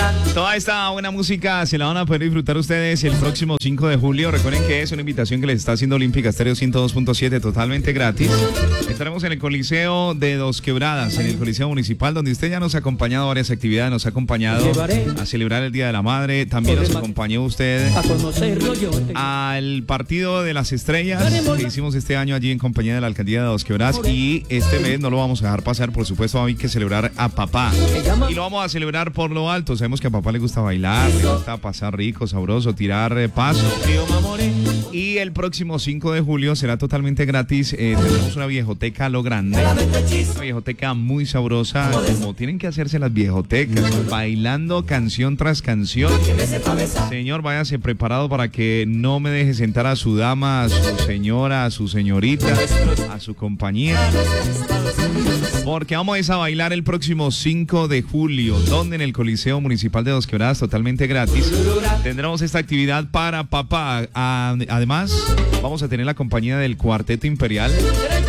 Toda esta buena música se la van a poder disfrutar ustedes el próximo 5 de julio. Recuerden que es una invitación que les está haciendo Olímpica Estéreo 102.7 totalmente gratis. Estaremos en el Coliseo de Dos Quebradas, en el Coliseo Municipal, donde usted ya nos ha acompañado a varias actividades, nos ha acompañado a celebrar el Día de la Madre, también nos acompañó usted al partido de las estrellas que hicimos este año allí en compañía de la Alcaldía de Dos Quebradas, y este mes no lo vamos a dejar pasar, por supuesto hay que celebrar a papá y lo vamos a celebrar por lo alto. Sabemos que a papá le gusta bailar, le gusta pasar rico, sabroso, tirar paso. Y el próximo 5 de julio será totalmente gratis. Tendremos una viejoteca a lo grande, una viejoteca muy sabrosa, como tienen que hacerse las viejotecas, bailando canción tras canción. Señor, váyase preparado para que no me deje sentar a su dama, a su señora, a su señorita, a su compañía, porque vamos a bailar el próximo 5 de julio, donde en el Coliseo Municipal de Dos Quebradas, totalmente gratis, tendremos esta actividad para papá. Además, vamos a tener la compañía del Cuarteto Imperial,